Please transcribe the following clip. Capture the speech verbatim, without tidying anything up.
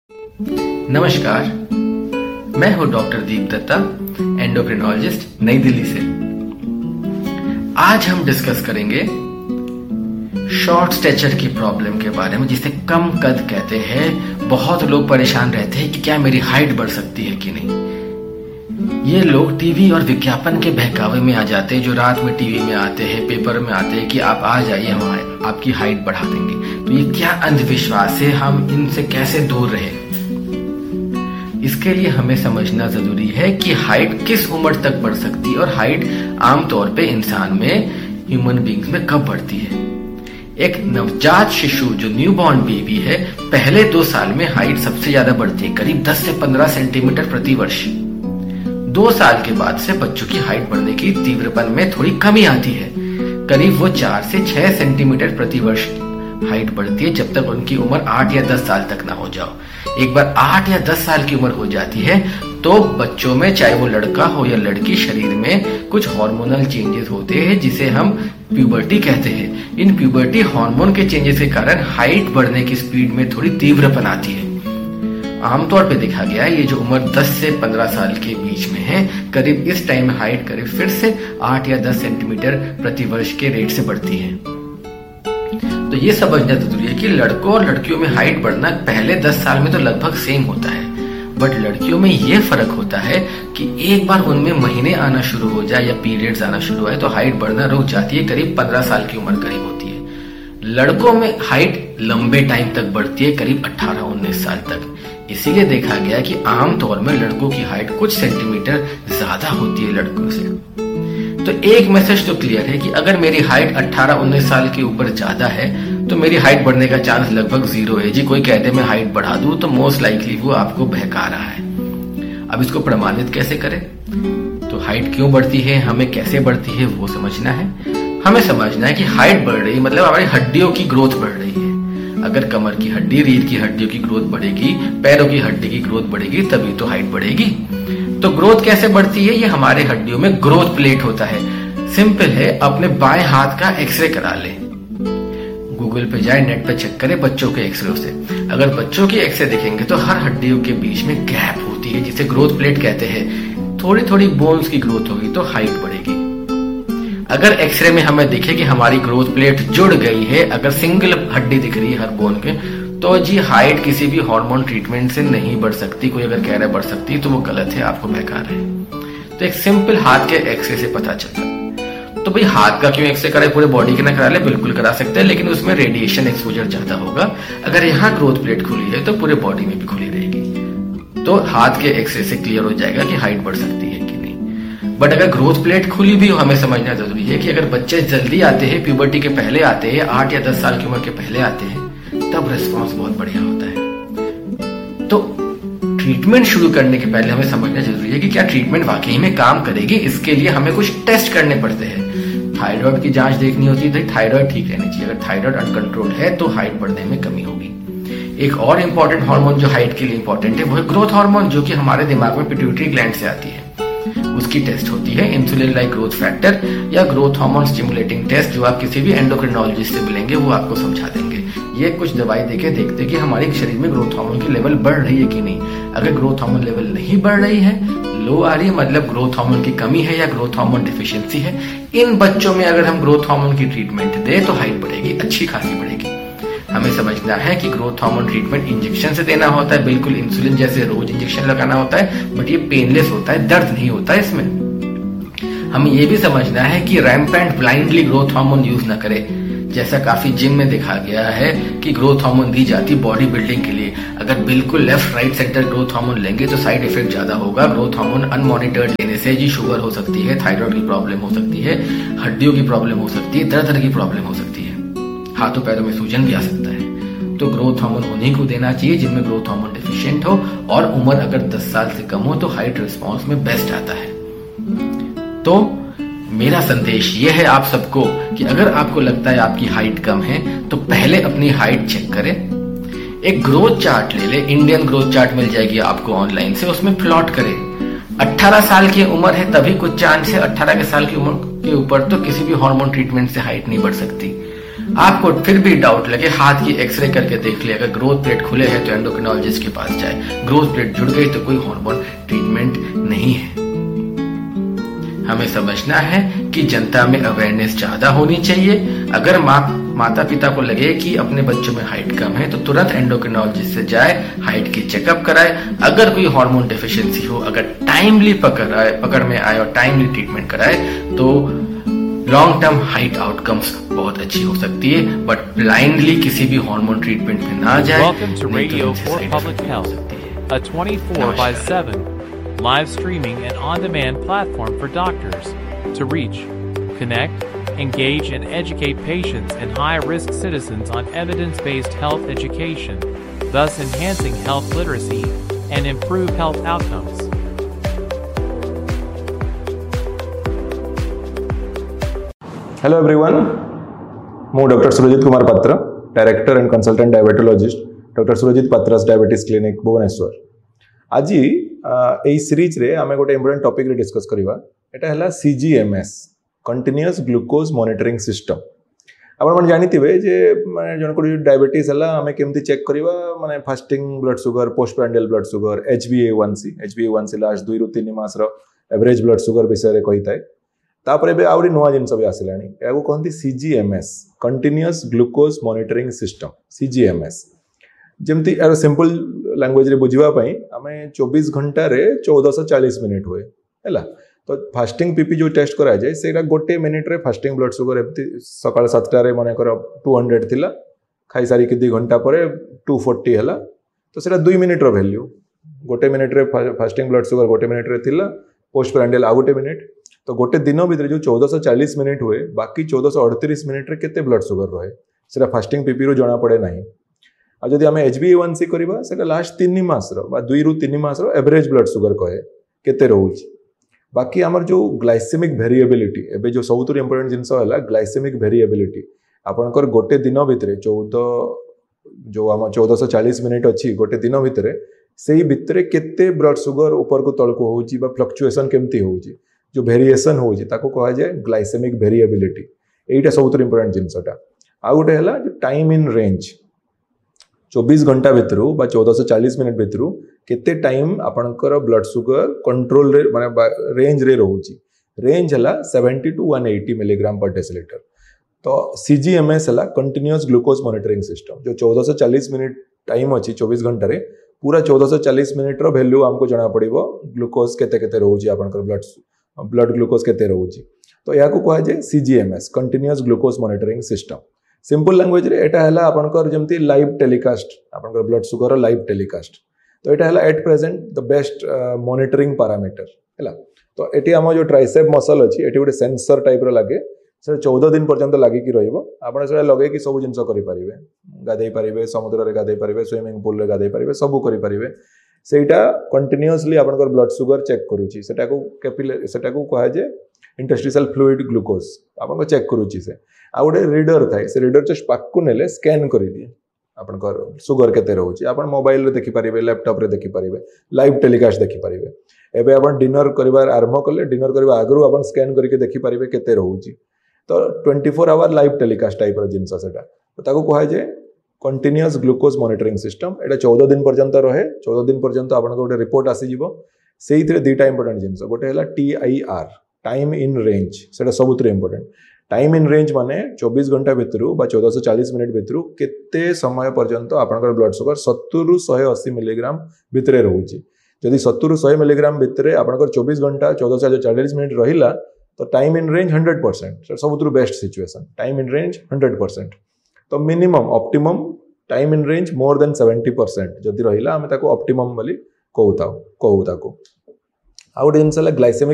नमस्कार, मैं हूं डॉक्टर दीप दत्ता, एंडोक्रिनोलॉजिस्ट, नई दिल्ली से। आज हम डिस्कस करेंगे शॉर्ट स्टैचर की प्रॉब्लम के बारे में, जिसे कम कद कहते हैं। बहुत लोग परेशान रहते हैं कि क्या मेरी हाइट बढ़ सकती है कि नहीं। ये लोग टीवी और विज्ञापन के बहकावे में आ जाते हैं, जो रात में टीवी में आते हैं, पेपर में आते हैं कि आप आ जाइए, हम आपकी हाइट बढ़ा देंगे। तो ये क्या अंधविश्वास है, हम इनसे कैसे दूर रहे। इसके लिए हमें समझना जरूरी है कि हाइट किस उम्र तक बढ़ सकती है और हाइट आमतौर पे इंसान में, ह्यूमन बींग्स में कब बढ़ती है। एक नवजात शिशु जो न्यूबॉर्न बेबी है, पहले दो साल में हाइट सबसे ज्यादा बढ़ती है, करीब दस से पंद्रह सेंटीमीटर प्रति वर्ष। दो साल के बाद से बच्चों की हाइट बढ़ने की तीव्रपन में थोड़ी कमी आती है, करीब वो चार से छह सेंटीमीटर प्रति वर्ष हाइट बढ़ती है, जब तक उनकी उम्र आठ या दस साल तक ना हो जाओ। एक बार आठ या दस साल की उम्र हो जाती है तो बच्चों में, चाहे वो लड़का हो या लड़की, शरीर में कुछ हार्मोनल चेंजेस होते हैं जिसे हम प्यूबर्टी कहते हैं। इन प्यूबर्टी हार्मोन के चेंजेस के कारण हाइट बढ़ने की स्पीड में थोड़ी तीव्रपन आती है। आमतौर पे देखा गया है ये जो उम्र दस से पंद्रह साल के बीच में है, करीब इस टाइम हाइट करीब फिर से आठ या दस सेंटीमीटर प्रति वर्ष के रेट से बढ़ती है। तो ये समझना जरूरी है कि लड़कों और लड़कियों में हाइट बढ़ना पहले दस साल में तो लगभग सेम होता है, बट लड़कियों में ये फर्क होता है कि एक बार उनमें महीने आना शुरू हो जाए या पीरियड्स आना शुरू हो तो हाइट बढ़ना रुक जाती है, करीब पंद्रह साल की उम्र करीब होती है। लड़कों में हाइट लंबे टाइम तक बढ़ती है, करीब अठारह उन्नीस साल तक। इसीलिए देखा गया कि आमतौर में लड़कों की हाइट कुछ सेंटीमीटर ज्यादा होती है लड़कों से। तो एक मैसेज तो क्लियर है कि अगर मेरी हाइट अठारह उन्नीस साल के ऊपर ज्यादा है तो मेरी हाइट बढ़ने का चांस लगभग जीरो है। जी कोई कहते मैं हाइट बढ़ा दूं तो मोस्ट लाइकली वो आपको बहका रहा है। अब इसको प्रमाणित कैसे करें? तो हाइट क्यों बढ़ती है, हमें कैसे बढ़ती है वो समझना है। हमें समझना है कि हाइट बढ़ रही है मतलब हमारी हड्डियों की ग्रोथ बढ़ रही है। अगर कमर की हड्डी, रीढ़ की हड्डियों की ग्रोथ बढ़ेगी, पैरों की हड्डी की ग्रोथ बढ़ेगी, तभी तो हाइट बढ़ेगी। तो ग्रोथ कैसे बढ़ती है? ये हमारे हड्डियों में ग्रोथ प्लेट होता है। सिंपल है, अपने बाएं हाथ का एक्सरे करा ले। गूगल पे जाए, नेट पे चेक करें बच्चों के एक्सरे से। अगर बच्चों के एक्सरे देखेंगे तो हर हड्डियों के बीच में गैप होती है, जिसे ग्रोथ प्लेट कहते हैं। थोड़ी थोड़ी बोन्स की ग्रोथ होगी तो हाइट बढ़ेगी। अगर एक्सरे में हमें दिखे कि हमारी ग्रोथ प्लेट जुड़ गई है, अगर सिंगल हड्डी दिख रही है हर बोन के, तो जी हाइट किसी भी हार्मोन ट्रीटमेंट से नहीं बढ़ सकती। कोई अगर कह रहा है बढ़ सकती है तो वो गलत है, आपको बहका रहे हैं। तो एक सिंपल हाथ के एक्सरे से पता चलता है। तो भाई हाथ का क्यों एक्सरे कराए, पूरे बॉडी के ना करा ले? बिल्कुल करा सकते हैं, लेकिन उसमें रेडिएशन एक्सपोजर ज्यादा होगा। अगर यहाँ ग्रोथ प्लेट खुली है तो पूरे बॉडी में भी खुली रहेगी। तो हाथ के एक्सरे से क्लियर हो जाएगा कि हाइट बढ़ सकती है कि नहीं। बट अगर ग्रोथ प्लेट खुली भी हो, हमें समझना जरूरी है कि अगर बच्चे जल्दी आते हैं, प्यूबर्टी के पहले आते हैं, आठ या दस साल की उम्र के पहले आते हैं, तब रिस्पॉन्स बहुत बढ़िया होता है। तो ट्रीटमेंट शुरू करने के पहले हमें समझना जरूरी है कि क्या ट्रीटमेंट वाकई में काम करेगी। इसके लिए हमें कुछ टेस्ट करने पड़ते हैं। थायराइड की जांच देखनी होती है, थायराइड ठीक रहनी चाहिए। अगर थायराइड अनकंट्रोल है तो हाइट बढ़ने में कमी होगी। एक और इंपॉर्टेंट हार्मोन जो हाइट के लिए इंपॉर्टेंट है वो है ग्रोथ हार्मोन, जो कि हमारे दिमाग में पिट्यूटरी ग्लैंड से आती है। उसकी टेस्ट होती है इंसुलिन लाइक ग्रोथ फैक्टर या ग्रोथ हार्मोन स्टिमुलेटिंग टेस्ट, जो आप किसी भी एंडोक्रिनोलॉजिस्ट से मिलेंगे वो आपको समझा देंगे। ये कुछ दवाई देके देखते हैं कि हमारे शरीर में ग्रोथ हार्मोन की लेवल बढ़ रही है कि नहीं। अगर ग्रोथ हार्मोन लेवल नहीं बढ़ रही है, लो आ रही है, मतलब ग्रोथ हार्मोन की कमी है या ग्रोथ हार्मोन डिफिशियंसी है, इन बच्चों में अगर हम ग्रोथ हार्मोन की ट्रीटमेंट दें तो हाइट बढ़ेगी, अच्छी खासी बढ़ेगी। हमें समझना है कि ग्रोथ हार्मोन ट्रीटमेंट इंजेक्शन से देना होता है, बिल्कुल इंसुलिन जैसे रोज इंजेक्शन लगाना होता है, बट ये पेनलेस होता है, दर्द नहीं होता है इसमें। हमें ये भी समझना है कि rampant blindly growth hormone use न करें, जैसा काफी जिम में देखा गया है कि ग्रोथ हार्मोन दी जाती बॉडी बिल्डिंग के लिए। अगर बिल्कुल left right centre growth hormone लेंगे तो साइड इफेक्ट ज्यादा होगा। ग्रोथ हार्मोन अनमॉनिटर्ड लेने से जी शुगर हो सकती है, थायराइड की प्रॉब्लम हो सकती है, हड्डियों की प्रॉब्लम हो सकती है, तरह तरह की प्रॉब्लम हो सकती है, हाथों पैरों में सूजन भी आ सकता है। तो ग्रोथ हार्मोन उन्हीं को देना चाहिए जिनमें ग्रोथ हार्मोन डिफिशिएंट हो, और उम्र अगर दस साल से कम हो तो हाइट रिस्पॉन्स में बेस्ट आता है। तो मेरा संदेश यह है आप सबको कि अगर आपको लगता है आपकी हाइट कम है तो पहले अपनी हाइट चेक करें। एक ग्रोथ चार्ट ले ले, इंडियन ग्रोथ चार्ट मिल जाएगी आपको ऑनलाइन से, उसमें प्लॉट करें। अठारह साल की उम्र है तभी कुछ चांस है, अठारह के साल की उम्र के ऊपर तो किसी भी हार्मोन ट्रीटमेंट से हाइट नहीं बढ़ सकती। आपको फिर भी डाउट लगे, हाथ की एक्सरे करके देख ले, अगर ग्रोथ प्लेट खुले हैं तो एंडोक्रिनोलॉजिस्ट के पास जाए, ग्रोथ प्लेट जुड़ गई तो कोई हार्मोन ट्रीटमेंट नहीं है। हमें समझना है कि जनता में अवेयरनेस ज्यादा होनी चाहिए। अगर माँ माता पिता को लगे कि अपने बच्चों में हाइट कम है तो तुरंत एंडोक्रिनोलॉजिस्ट से जाए, हाइट की चेकअप कराए। अगर कोई हार्मोन डेफिशिएंसी हो, अगर टाइमली पकड़ आए पकड़ में आए और टाइमली ट्रीटमेंट कराए तो लॉन्ग टर्म हाइट आउटकम्स बहुत अच्छी हो सकती है। बट ब्लाइंडली किसी भी हार्मोन ट्रीटमेंट में ना जाए। Welcome to Radio for Public Health, a twenty-four by seven live streaming and on-demand platform for doctors to reach, connect, engage, and educate patients and high-risk citizens on evidence-based health education, thus enhancing health literacy and improve health outcomes. Hello everyone, मु doctor Surjit Kumar पात्र, director and consultant diabetologist, doctor Surjit पात्रास diabetes clinic Bhubaneswar. आज यही series रे आमे गोटे important topic रे discuss करबा। एटा हला सीजीएमएस, कंटीन्यूअस ग्लूकोज मॉनिटरिंग सिस्टम। आपण मन जानिथिबे जे माने जन को डायबिटीज हला आमे केमती चेक करबा, माने fasting blood sugar, postprandial blood sugar, एचबीए1सी, एचबीए1सी last दुई रु तीन मास रो एवरेज ब्लड शुगर विषय रे कहि थाए। तापर एबे आउरी नुआ जिनस भी आसिलानी, याको कहंती सीजीएमएस, कंटीन्यूअस ग्लूकोज मॉनिटरिंग सिस्टम, सीजीएमएस। जेमती यार सिंपल लैंग्वेज रे बुझिबा पई आमे चौबीस घंटा रे चौदह सौ चालीस मिनिट हुए हैला। तो फास्टिंग पीपी जो टेस्ट करा जाए सेटा गोटे मिनिट रे फास्टिंग ब्लड शुगर एमती सकाळ सात टा रे माने कर दो सौ थिला, खाई सारी के दो घंटा परे दो सौ चालीस हैला। तो सेटा दो मिनिट रो वैल्यू, गोटे मिनिट रे फास्टिंग ब्लड शुगर गोटे मिनिट रे थिला, पोस्टप्रांडियल आ गोटे मिनिट। तो गोटे दिन भितर जो चौदह सौ चालीस मिनिट हुए, बाकी चौदह सौ अड़तीस मिनिट रे केते ब्लड शुगर रहे सेटा फास्टिंग पीपी रो जना पड़े नहीं। आ जदि आमे एचबीए1सी करबा सेटा लास्ट तीन मास रो बा दुई रु तीन मास रो एवरेज ब्लड शुगर कहे केते रहउची। बाकी हमर जो ग्लाइसेमिक वेरिएबिलिटी, एबे जो सबुतु इंपोर्टेंट जिंस होला ग्लाइसेमिक वेरिएबिलिटी, आपनकर गोटे दिन भितर चौदह जो हम चौदह सौ चालीस मिनिट अछि गोटे दिन भितर, सेही भितर केते ब्लड शुगर ऊपर को तळ को होउची बा फ्लक्चुएशन केमती होउची, जो वेरिएशन होउची ताको कहा जाए ग्लाइसेमिक वेरिएबिलिटी। एटा सबुतु इंपोर्टेंट जिंसटा। आ गोटे हला टाइम इन रेंज, चौबीस घंटा भितर बा चौदह सौ चालीस मिनिट भितर केते टाइम आपनकर ब्लड शुगर कंट्रोल रे माने रेंज रे रहउची। रेंज हला सत्तर टू एक सौ अस्सी मिलीग्राम पर डेसिलीटर। तो सीजीएमएस हला कंटीन्यूअस ग्लूकोज मॉनिटरिंग सिस्टम, जो चौदह सौ चालीस मिनिट टाइम अछि चौबीस घंटा रे, पूरा चौदह सौ चालीस मिनिट रो वैल्यू हमको जणा पड़िबो ग्लूकोज केते केते रहउची, आपनकर ब्लड ब्लड ग्लूकोज केते रहउची। तो याको कहा जाए सीजीएमएस, continuous glucose monitoring system. Simple language रे एटा हला आपनकर जेमती लाइव टेलीकास्ट, आपनकर ब्लड शुगर लाइव टेलीकास्ट। तो एटा हला at present the best monitoring parameter हैला। तो एटी हम जो ट्राइसेप मसल अछि एटी गोटे सेंसर टाइप रो लागे, से चौदह दिन पर्यंत लागि कि रहइबो। आपण से लगे कि सब जिंस करि परिबे, गाधै परिबे, समुद्र रे गाधै परिबे, स्विमिंग पूल रे गाधै परिबे, सब करि परिबे। सेटा कंटीन्यूअसली आपनकर ब्लड शुगर चेक करूची, सेटा को कैपिलरी, सेटा को कहा जाए इंटरस्टिशियल फ्लूइड ग्लूकोज आपन चेक करूची। से आ गोटे रीडर थाए, से रीडर जस्ट पाकु नेले स्कैन करि दिए आपनकर शुगर केते रहउची। आपन मोबाइल रे देखि परिबे, लैपटॉप रे देखि परिबे, लाइव टेलीकास्ट देखि परिबे। एबे आपन डिनर करिवार आरंभ कले, डिनर करिवा आगरु आपन स्कैन करके देखि परिबे केते रहउची। तो चौबीस आवर लाइव टेलीकास्ट टाइप रो जिंस सेटा। तो ताको कहा जाए कंटीन्यूअस ग्लूकोज मॉनिटरिंग सिस्टम। एटा चौदह दिन पर्यंत रहे, चौदह दिन पर्यंत आपन गोटे रिपोर्ट आसी जिवो। सेइथरे दुईटा इंपोर्टेंट जिंस, गोटे हला टीआईआर, टाइम इन रेंज, सेटा सबुत इंपोर्टेंट। टाइम इन रेंज माने चौबीस घंटा भितर बा चौदह सौ चालीस मिनिट भितर केते समय पर्यंत आपनकर ब्लड शुगर सत्तर रु एक सौ अस्सी मिलीग्राम भितर रहउची। जदि सत्तर रु एक सौ मिलीग्राम भितर आपनकर चौबीस घंटा चौदह सौ चालीस मिनिट रहिला तो time in range hundred percent, सबुत best situation. Time in range hundred percent. तो minimum optimum time in range more than seventy percent जदि रहिला, आमे ताको ऑप्टिमम बोली कहू ताको कहू ताको। आ गोटे जिनस ग्लाइसेमिक